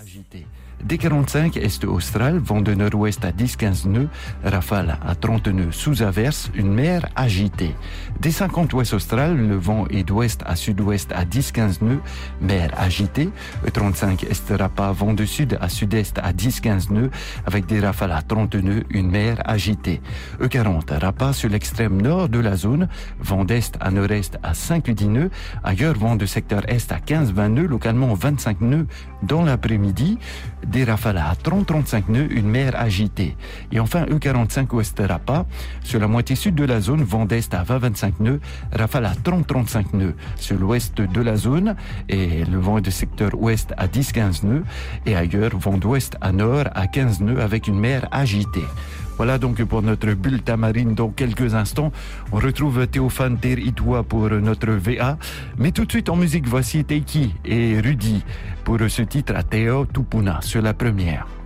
agité. D45 est austral, vent de nord-ouest à 10-15 nœuds, rafale à 30 nœuds sous averse, une mer agitée. D50 ouest austral, le vent est d'ouest à sud-ouest à 10-15 nœuds, mer agitée. E35 est rapa, vent de sud à sud-est à 10-15 nœuds, avec des rafales à 30 nœuds, une mer agitée. E40 rapa sur l'extrême nord de la zone, vent d'est à nord-est à 5-10 nœuds, ailleurs vent de secteur est à 15-20 nœuds, localement 25 nœuds dans l'après-midi. Des rafales à 30-35 nœuds, une mer agitée. Et enfin, E45 ouest rapa, sur la moitié sud de la zone, vent d'est à 20-25 nœuds, rafale à 30-35 nœuds. Sur l'ouest de la zone, et le vent de secteur ouest à 10-15 nœuds, et ailleurs, vent d'ouest à nord à 15 nœuds avec une mer agitée. Voilà donc pour notre bulletin marine. Dans quelques instants, on retrouve Théophane Ter-Itoua pour notre VA. Mais tout de suite en musique, voici Teiki et Rudy pour ce titre à Teo Tupuna sur la première.